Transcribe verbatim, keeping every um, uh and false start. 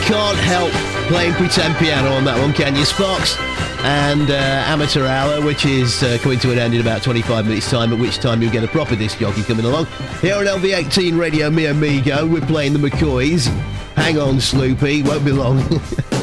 can't help playing pretend piano on that one, can you, Sparks? And uh, Amateur Hour, which is uh, coming to an end in about twenty-five minutes' time, at which time you'll get a proper disc jockey coming along. Here on L V eighteen Radio, me amigo, we're playing the McCoys. Hang on, Sloopy, won't be long.